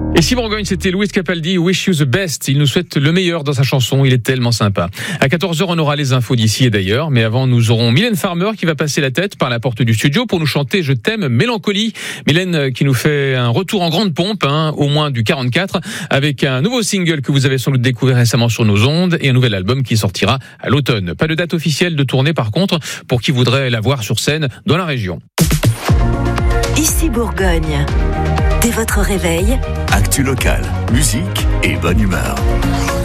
Et si Bourgogne, c'était Louis Capaldi, Wish You the Best. Il nous souhaite le meilleur dans sa chanson, il est tellement sympa. À 14h, on aura les infos d'ici et d'ailleurs, mais avant, nous aurons Mylène Farmer qui va passer la tête par la porte du studio pour nous chanter Je t'aime, Mélancolie. Mylène qui nous fait un retour en grande pompe, au moins du 44, avec un nouveau single que vous avez sans doute découvert récemment sur nos ondes et un nouvel album qui sortira à l'automne. Pas de date officielle de tournée par contre, pour qui voudrait la voir sur scène dans la région. Ici Bourgogne. Dès votre réveil, actu local, musique et bonne humeur.